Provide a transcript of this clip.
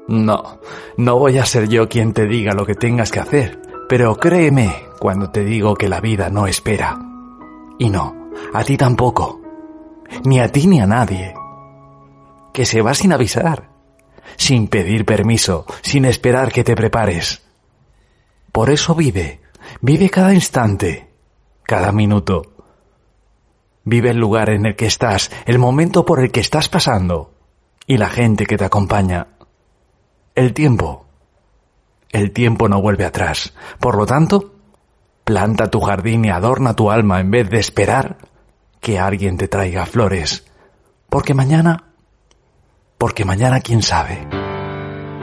No, no voy a ser yo quien te diga lo que tengas que hacer, pero créeme cuando te digo que la vida no espera. Y no, a ti tampoco. Ni a ti ni a nadie. Que se va sin avisar, sin pedir permiso, sin esperar que te prepares. Por eso vive cada instante, cada minuto. Vive el lugar en el que estás, el momento por el que estás pasando y la gente que te acompaña. El tiempo no vuelve atrás. Por lo tanto, planta tu jardín y adorna tu alma en vez de esperar que alguien te traiga flores. Porque mañana, quién sabe.